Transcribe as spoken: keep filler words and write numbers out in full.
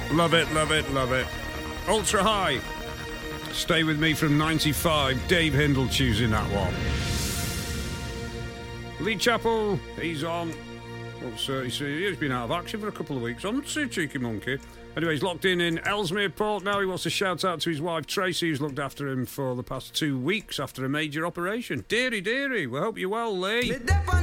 Love it, love it, love it. Ultra High. Stay With Me from ninety-five. Dave Hindle choosing that one. Lee Chappell, he's on. What's, uh, he's, he's been out of action for a couple of weeks. On to Cheeky Monkey. Anyway, he's locked in in Ellesmere Port now. He wants to shout out to his wife Tracy, who's looked after him for the past two weeks after a major operation. Dearie, dearie, we hope you're well, Lee.